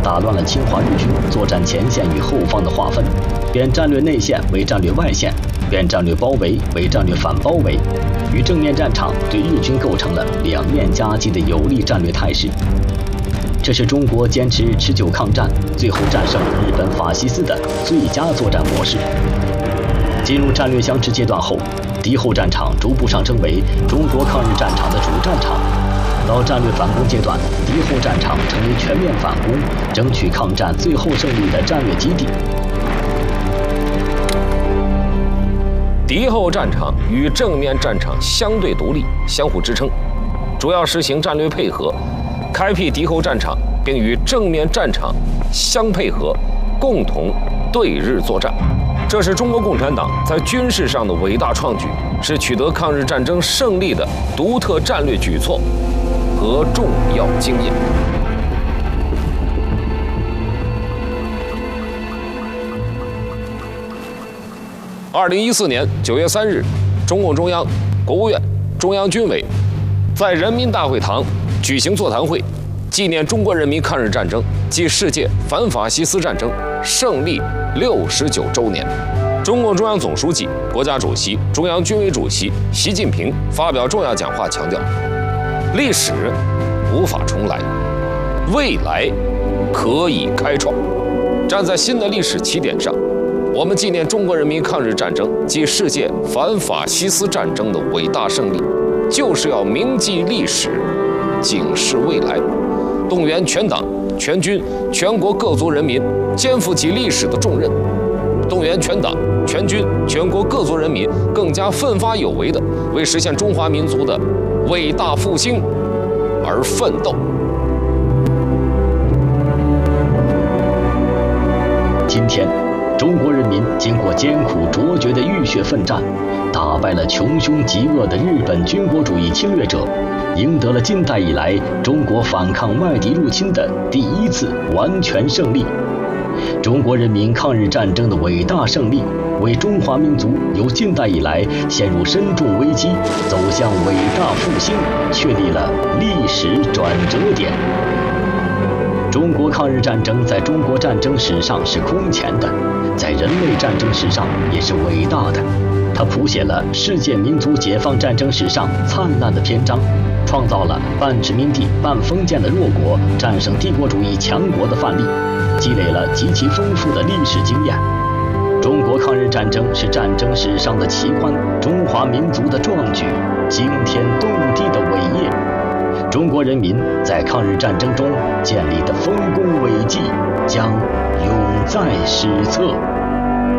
打乱了侵华日军作战前线与后方的划分，变战略内线为战略外线，变战略包围为战略反包围，与正面战场对日军构成了两面夹击的有利战略态势。这是中国坚持持久抗战，最后战胜日本法西斯的最佳作战模式。进入战略相持阶段后，敌后战场逐步上升为中国抗日战场的主战场。到战略反攻阶段，敌后战场成为全面反攻、争取抗战最后胜利的战略基地。 敌后战场与正面战场相对独立，相互支撑，主要实行战略配合，开辟敌后战场，并与正面战场相配合，共同对日作战。这是中国共产党在军事上的伟大创举，是取得抗日战争胜利的独特战略举措和重要经验。2014年9月3日，中共中央、国务院、中央军委在人民大会堂举行座谈会，纪念中国人民抗日战争暨世界反法西斯战争胜利69周年。中共中央总书记、国家主席、中央军委主席习近平发表重要讲话，强调：历史无法重来，未来可以开创。站在新的历史起点上，我们纪念中国人民抗日战争暨世界反法西斯战争的伟大胜利，就是要铭记历史，警示未来，动员全党、全军、全国各族人民肩负起历史的重任，动员全党、全军、全国各族人民更加奋发有为地为实现中华民族的伟大复兴而奋斗。 今天，中国人民经过艰苦卓绝的浴血奋战，打败了穷凶极恶的日本军国主义侵略者，赢得了近代以来中国反抗外敌入侵的第一次完全胜利。中国人民抗日战争的伟大胜利，为中华民族由近代以来陷入深重危机走向伟大复兴确立了历史转折点。中国抗日战争在中国战争史上是空前的，在人类战争史上也是伟大的。它谱写了世界民族解放战争史上灿烂的篇章，创造了半殖民地半封建的弱国战胜帝国主义强国的范例，积累了极其丰富的历史经验。中国抗日战争是战争史上的奇观，中华民族的壮举，惊天动地的伟业。中国人民在抗日战争中建立的丰功伟绩将永在史册。